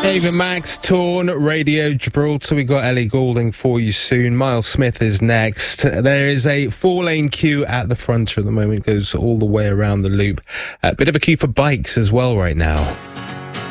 Ava Max, Torn, Radio Gibraltar. We got Ellie Goulding for you soon. Miles Smith is next. There is a 4-lane queue at the front at the moment. It goes all the way around the loop. A bit of a queue for bikes as well right now.